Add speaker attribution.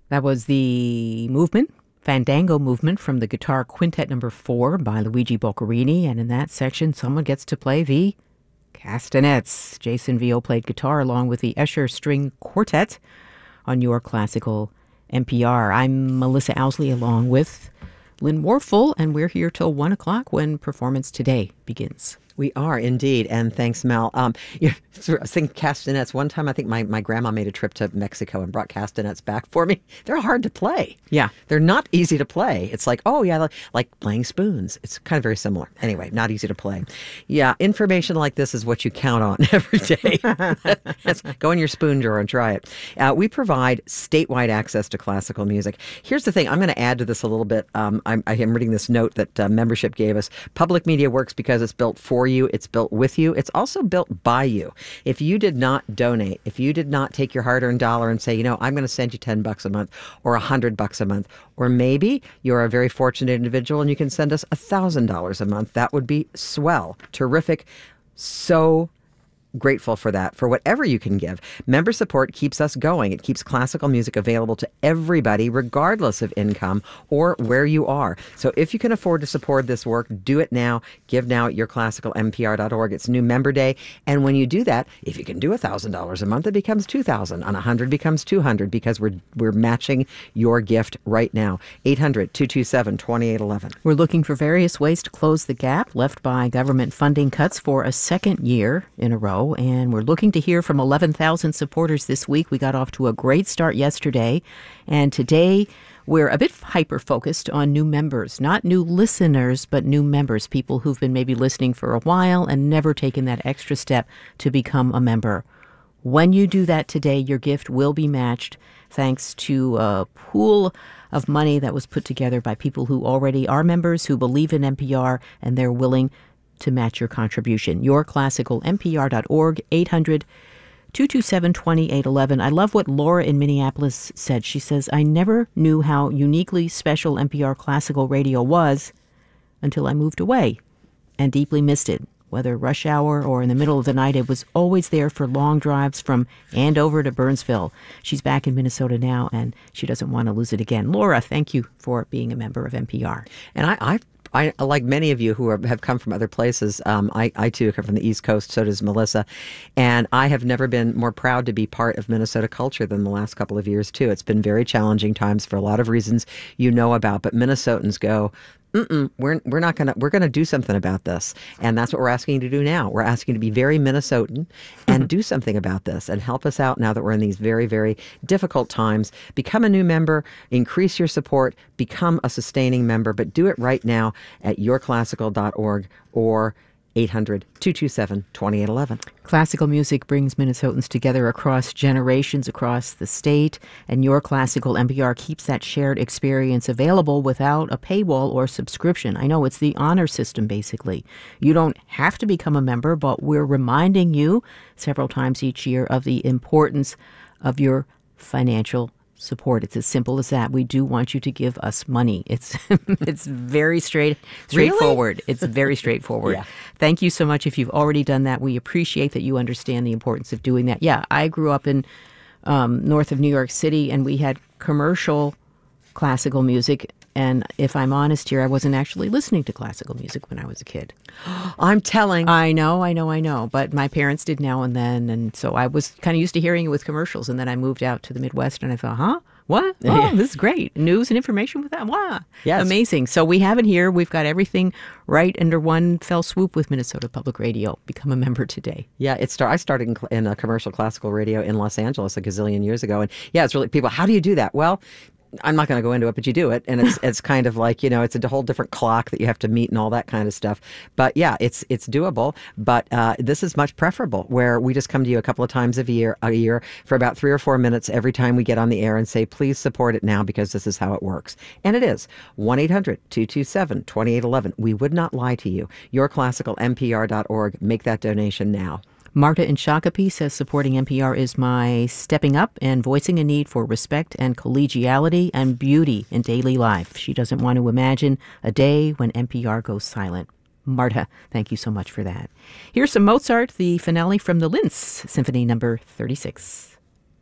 Speaker 1: That was the movement, Fandango Movement, from the Guitar Quintet No. 4 by Luigi Boccherini. And in that section, someone gets to play the castanets. Jason Vio played guitar along with the Escher String Quartet on Your Classical NPR. I'm Melissa Owsley along with Lynn Warfel, and we're here till 1 o'clock when Performance Today begins.
Speaker 2: We are indeed, and thanks, Mel. I was thinking castanets. One time, I think my grandma made a trip to Mexico and brought castanets back for me. They're hard to play.
Speaker 1: Yeah.
Speaker 2: They're not easy to play. It's like, oh, yeah, like playing spoons. It's kind of very similar. Anyway, not easy to play. Yeah, information like this is what you count on every day. Go in your spoon drawer and try it. We provide statewide access to classical music. Here's the thing. I'm going to add to this a little bit. I am reading this note that membership gave us. Public media works because it's built for you, it's built with you, it's also built by you. If you did not donate, if you did not take your hard-earned dollar and say, I'm going to send you $10 a month or $100 a month, or maybe you're a very fortunate individual and you can send us $1,000 a month, that would be swell, terrific, so grateful for that, for whatever you can give. Member support keeps us going. It keeps classical music available to everybody, regardless of income or where you are. So if you can afford to support this work, do it now. Give now at yourclassicalmpr.org. It's New Member Day. And when you do that, if you can do $1,000 a month, it becomes $2,000. On 100 becomes 200 because we're matching your gift right now. 800-227-2811.
Speaker 1: We're looking for various ways to close the gap left by government funding cuts for a second year in a row. And we're looking to hear from 11,000 supporters this week. We got off to a great start yesterday. And today we're a bit hyper-focused on new members, not new listeners, but new members, people who've been maybe listening for a while and never taken that extra step to become a member. When you do that today, your gift will be matched thanks to a pool of money that was put together by people who already are members, who believe in NPR, and they're willing to match your contribution. yourclassicalmpr.org, 800-227-2811. I love what Laura in Minneapolis said. She says, I never knew how uniquely special NPR classical radio was until I moved away and deeply missed it. Whether rush hour or in the middle of the night, it was always there for long drives from Andover to Burnsville. She's back in Minnesota now, and she doesn't want to lose it again. Laura, thank you for being a member of NPR.
Speaker 2: And I like many of you who have come from other places, I too come from the East Coast, so does Melissa, and I have never been more proud to be part of Minnesota culture than the last couple of years too. It's been very challenging times for a lot of reasons you know about, but Minnesotans go, we're gonna do something about this, and that's what we're asking you to do now. We're asking you to be very Minnesotan and do something about this and help us out now that we're in these very, very difficult times. Become a new member, increase your support, become a sustaining member, but do it right now at yourclassical.org or 800-227-2811.
Speaker 1: Classical music brings Minnesotans together across generations, across the state, and Your Classical NPR keeps that shared experience available without a paywall or subscription. I know it's the honor system, basically. You don't have to become a member, but we're reminding you several times each year of the importance of your financial support. It's as simple as that. We do want you to give us money. It's very straightforward.
Speaker 2: Really?
Speaker 1: It's very straightforward.
Speaker 2: Yeah.
Speaker 1: Thank you so much if you've already done that. We appreciate that you understand the importance of doing that. Yeah, I grew up in north of New York City, and we had commercial classical music. And if I'm honest here, I wasn't actually listening to classical music when I was a kid.
Speaker 2: I'm telling.
Speaker 1: I know. But my parents did now and then. And so I was kind of used to hearing it with commercials. And then I moved out to the Midwest and I thought, huh? What? Oh, this is great. News and information with that. Wow.
Speaker 2: Yes.
Speaker 1: Amazing. So we have it here. We've got everything right under one fell swoop with Minnesota Public Radio. Become a member today.
Speaker 2: Yeah, I started in a commercial classical radio in Los Angeles a gazillion years ago. And yeah, it's really people, how do you do that? Well, I'm not going to go into it, but you do it. And it's kind of like, it's a whole different clock that you have to meet and all that kind of stuff. But yeah, it's doable. But this is much preferable, where we just come to you a couple of times a year for about 3 or 4 minutes every time we get on the air and say, please support it now because this is how it works. And it is 1-800-227-2811. We would not lie to you. yourclassicalmpr.org. Make that donation now.
Speaker 1: Marta in Shakopee says supporting NPR is my stepping up and voicing a need for respect and collegiality and beauty in daily life. She doesn't want to imagine a day when NPR goes silent. Marta, thank you so much for that. Here's some Mozart, the finale from the Linz Symphony number 36.